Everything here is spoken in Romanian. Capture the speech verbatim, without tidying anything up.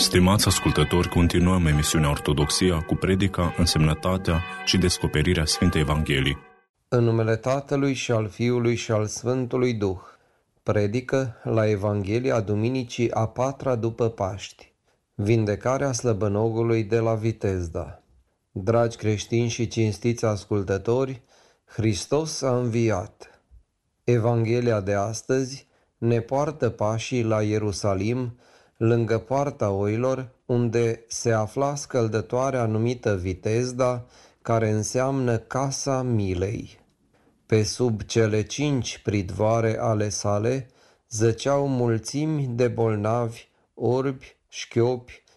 Stimați ascultători, continuăm emisiunea Ortodoxia cu predica, însemnătatea și descoperirea Sfintei Evanghhelii. În numele Tatălui și al Fiului și al Sfântului Duh. Predică la Evanghelia Duminicii a patra după Paști. Vindecarea slăbănogului de la Vitezda. Dragi creștini și cinstiți ascultători, Hristos a înviat. Evanghelia de astăzi ne poartă pașii la Ierusalim, lângă poarta oilor, unde se afla scăldătoarea numită Vitezda, care înseamnă casa milei. Pe sub cele cinci pridvoare ale sale zăceau mulțimi de bolnavi, orbi, șchiopi,